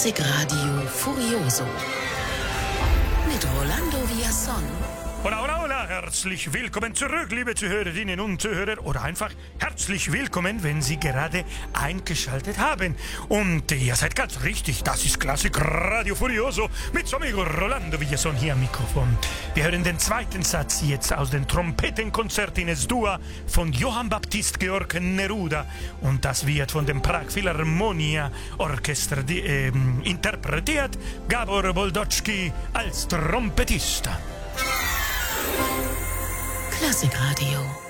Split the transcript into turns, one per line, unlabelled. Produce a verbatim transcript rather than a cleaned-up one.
Klassikradio Furioso mit Rolando Villazón.
Hola, hola, hola, herzlich willkommen zurück, liebe Zuhörerinnen und Zuhörer, oder einfach herzlich willkommen, wenn Sie gerade eingeschaltet haben. Und ihr seid ganz richtig, das ist Klassikradio Furioso mit so amigo Rolando Villazón hier am Mikrofon. Wir hören den zweiten Satz jetzt aus dem Trompetenkonzert in Es-Dur von Johann Baptist Georg Neruda. Und das wird von dem Prag Philharmonia Orchester die, äh, interpretiert, Gabor Boldoczky als Trompetista.
Klassikradio.